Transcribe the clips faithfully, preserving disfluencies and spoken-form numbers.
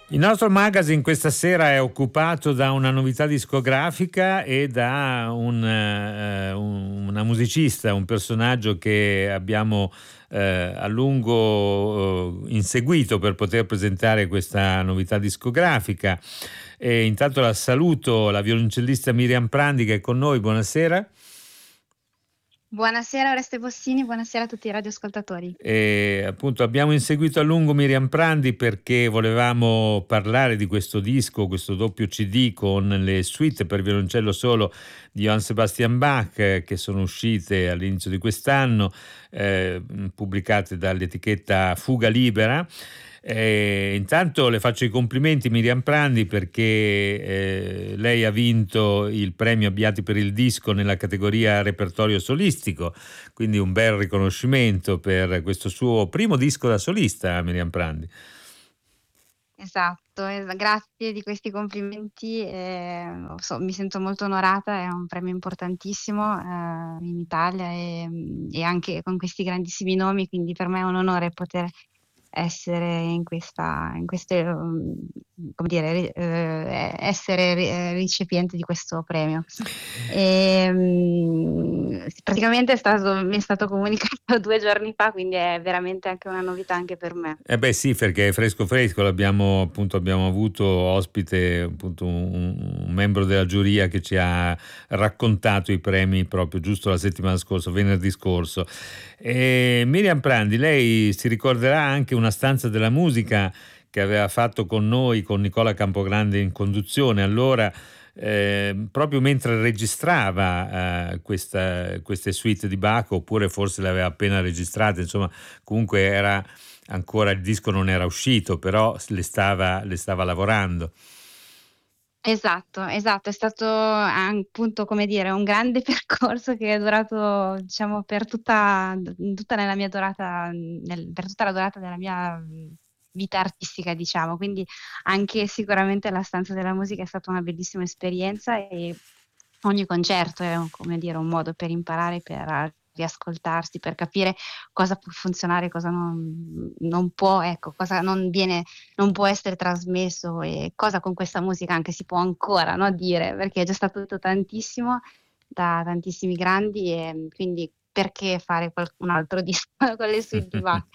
Il nostro magazine questa sera è occupato da una novità discografica e da un, eh, un- una musicista, un personaggio che abbiamo eh, a lungo eh, inseguito per poter presentare questa novità discografica. E intanto la saluto, la violoncellista Miriam Prandi che è con noi. Buonasera. Buonasera Oreste Bossini, buonasera a tutti i radioascoltatori. E appunto abbiamo inseguito a lungo Miriam Prandi perché volevamo parlare di questo disco, questo doppio C D con le suite per violoncello solo di Johann Sebastian Bach, eh, che sono uscite all'inizio di quest'anno, eh, pubblicate dall'etichetta Fuga Libera. Eh, intanto le faccio i complimenti Miriam Prandi perché eh, lei ha vinto il premio Abbiati per il disco nella categoria repertorio solistico, quindi un bel riconoscimento per questo suo primo disco da solista, Miriam Prandi. Esatto, es- grazie di questi complimenti, eh, so- mi sento molto onorata, è un premio importantissimo eh, in Italia e, e anche con questi grandissimi nomi, quindi per me è un onore poter essere in questa, in queste, um, come dire, ri- eh, essere ri- eh, recipiente di questo premio. E, mm, praticamente è stato, mi è stato comunicato due giorni fa, quindi è veramente anche una novità anche per me. Eh beh sì, perché è fresco fresco, l'abbiamo appunto abbiamo avuto ospite appunto un, un membro della giuria che ci ha raccontato i premi proprio giusto la settimana scorsa, venerdì scorso. E Miriam Prandi, lei si ricorderà anche una stanza della musica che aveva fatto con noi, con Nicola Campogrande in conduzione, allora eh, proprio mentre registrava eh, questa, queste suite di Bach, oppure forse le aveva appena registrate, insomma comunque era ancora il disco non era uscito, però le stava, le stava lavorando. Esatto, esatto, è stato appunto, come dire, un grande percorso che è durato, diciamo, per tutta, tutta nella mia durata, nel- per tutta la durata della mia mh, vita artistica, diciamo. Quindi anche sicuramente la stanza della musica è stata una bellissima esperienza e ogni concerto è, un- come dire, un modo per imparare, per riascoltarsi, per capire cosa può funzionare, cosa non, non può, ecco, cosa non viene non può essere trasmesso e cosa con questa musica anche si può ancora, no, dire, perché è già stato detto tantissimo da tantissimi grandi e mm, quindi perché fare qual- un altro disco con le suite di Bach?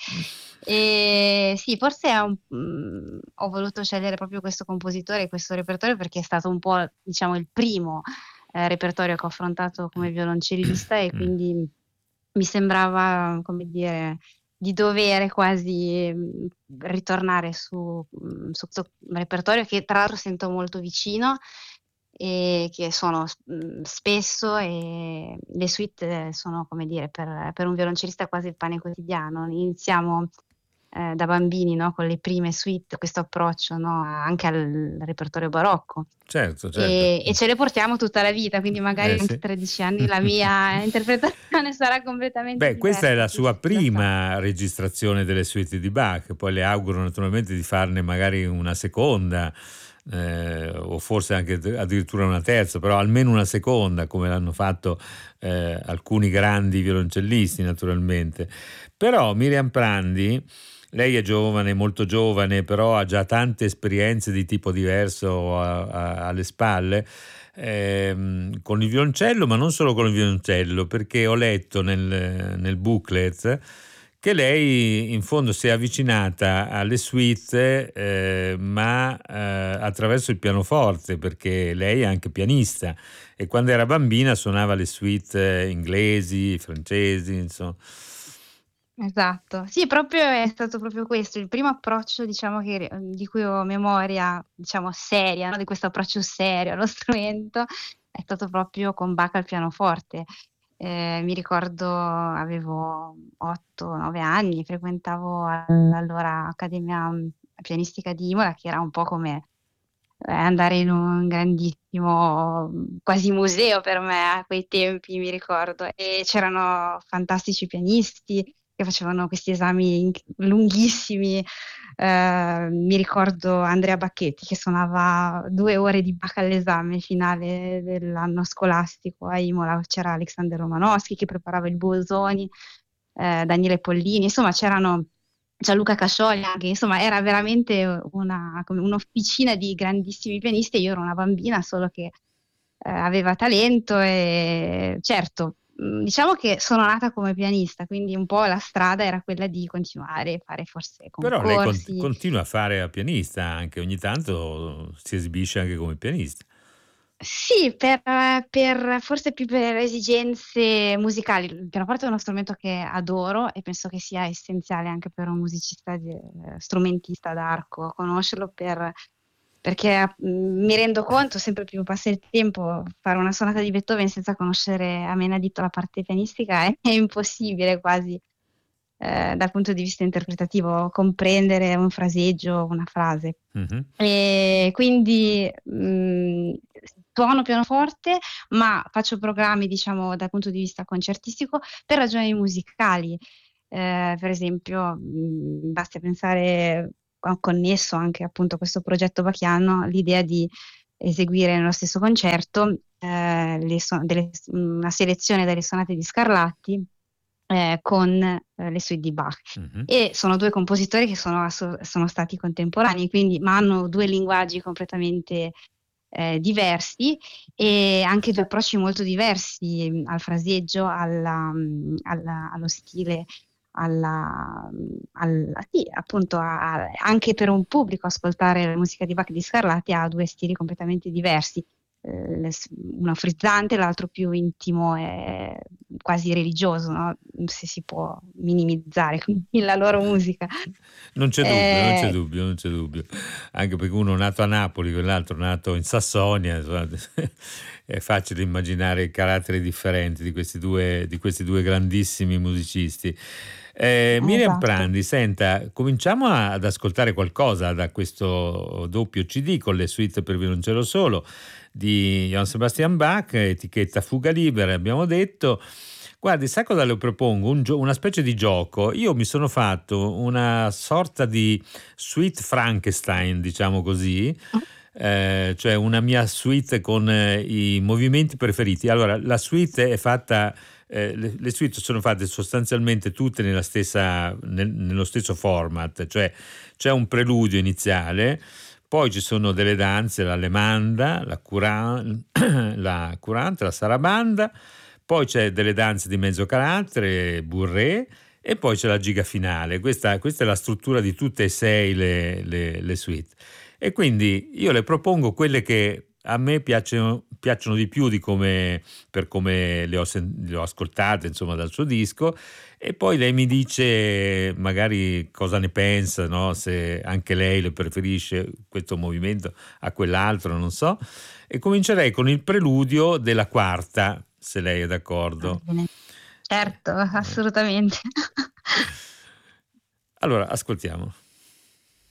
E sì, forse è un- mm, ho voluto scegliere proprio questo compositore e questo repertorio perché è stato un po', diciamo, il primo eh, repertorio che ho affrontato come violoncellista e Mm. quindi mi sembrava, come dire, di dovere quasi mh, ritornare su, mh, su questo repertorio che tra l'altro sento molto vicino e che sono mh, spesso e le suite sono, come dire, per, per un violoncellista quasi il pane quotidiano. Iniziamo eh, da bambini, no, con le prime suite, questo approccio, no, anche al repertorio barocco. Certo, certo. E, e ce le portiamo tutta la vita, quindi magari Eh anche sì. tredici anni la mia interpretazione sarà completamente Beh, questa è diversa, la chi, sua chi lo sa. prima registrazione delle suite di Bach, poi le auguro naturalmente di farne magari una seconda, eh, o forse anche addirittura una terza, però almeno una seconda, come l'hanno fatto eh, alcuni grandi violoncellisti naturalmente. Però Miriam Prandi, lei è giovane, molto giovane, però ha già tante esperienze di tipo diverso a- a- alle spalle, ehm, con il violoncello, ma non solo con il violoncello, perché ho letto nel, nel booklet che lei in fondo si è avvicinata alle suite, eh, ma eh, attraverso il pianoforte, perché lei è anche pianista e quando era bambina suonava le suite inglesi, francesi, insomma. Esatto, sì, proprio è stato proprio questo, il primo approccio, diciamo, che, di cui ho memoria, diciamo, seria, no? Di questo approccio serio allo strumento, è stato proprio con Bach al pianoforte. Eh, mi ricordo avevo otto nove anni, frequentavo allora Accademia Pianistica di Imola, che era un po' come eh, andare in un grandissimo, quasi museo per me a quei tempi, mi ricordo. E c'erano fantastici pianisti che facevano questi esami inc- lunghissimi. Eh, mi ricordo Andrea Bacchetti che suonava due ore di Bach all'esame finale dell'anno scolastico a Imola. C'era Alexander Romanowski che preparava il Bosoni, eh, Daniele Pollini, insomma c'erano Gianluca Cascioli anche, insomma era veramente una, come un'officina di grandissimi pianisti e io ero una bambina solo che eh, aveva talento e certo, mh, diciamo che sono nata come pianista, quindi un po' la strada era quella di continuare, fare forse Però lei con concorsi. continua a fare la pianista anche, ogni tanto si esibisce anche come pianista. Sì, per, per- forse più per esigenze musicali. Il pianoforte è uno strumento che adoro e penso che sia essenziale anche per un musicista, di- eh, strumentista d'arco, conoscerlo per- perché mm, mi rendo conto, sempre più passa il tempo, fare una sonata di Beethoven senza conoscere a menadito la parte pianistica è, è impossibile quasi, eh, dal punto di vista interpretativo, comprendere un fraseggio, una frase. Mh-mh. E quindi mh, suono pianoforte, ma faccio programmi, diciamo, dal punto di vista concertistico per ragioni musicali. Eh, per esempio, mh, basti pensare, ho connesso anche appunto a questo progetto Bachiano, l'idea di eseguire nello stesso concerto eh, le so- delle- una selezione delle sonate di Scarlatti eh, con eh, le suite di Bach. Mh-mh. E sono due compositori che sono, asso- sono stati contemporanei, quindi, ma hanno due linguaggi completamente eh, diversi e anche due approcci molto diversi mh, al fraseggio, alla, mh, alla- allo stile, alla, mh, al- sì, appunto a- a- anche per un pubblico ascoltare la musica di Bach e di Scarlatti ha due stili completamente diversi. Eh, le- uno frizzante, l'altro più intimo e quasi religioso, no? Se si può minimizzare quindi la loro musica. Non c'è dubbio, non c'è Eh, dubbio, non c'è dubbio. Anche perché uno nato a Napoli, quell'altro nato in Sassonia, insomma, è facile immaginare i caratteri differenti di questi due, di questi due grandissimi musicisti. Eh, Miriam esatto. Prandi, senta, cominciamo a- ad ascoltare qualcosa da questo doppio C D con le suite per violoncello solo di Johann Sebastian Bach, etichetta Fuga Libera, abbiamo detto. Guardi, sai cosa le propongo? Un gio- una specie di gioco. Io mi sono fatto una sorta di suite Frankenstein, diciamo così, eh, cioè una mia suite con eh, i movimenti preferiti. Allora, la suite è fatta, eh, le, le suite sono fatte sostanzialmente tutte nella stessa, nel- nello stesso format, cioè c'è un preludio iniziale. Poi ci sono delle danze, l'allemanda, la, curan- la curante, la sarabanda, poi c'è delle danze di mezzo carattere, bourrée, e poi c'è la giga finale. Questa, questa è la struttura di tutte e sei le, le, le suite. E quindi io le propongo quelle che a me piacciono, piacciono di più di come, per come le ho, sen- le ho ascoltate, insomma, dal suo disco, e poi lei mi dice magari cosa ne pensa, no? Se anche lei le preferisce questo movimento a quell'altro, non so. E comincerei con il preludio della quarta, se lei è Va d'accordo. bene. Certo, Eh, assolutamente. Allora, ascoltiamo.